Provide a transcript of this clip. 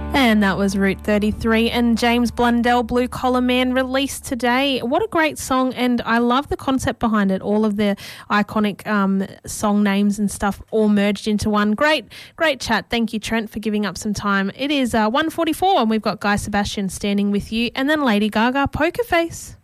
And that was Route 33 and James Blundell, Blue Collar Man, released today. What a great song, and I love the concept behind it. All of the iconic song names and stuff all merged into one. Great chat. Thank you, Trent, for giving up some time. It is 1:44 and we've got Guy Sebastian standing with you, and then Lady Gaga, Poker Face.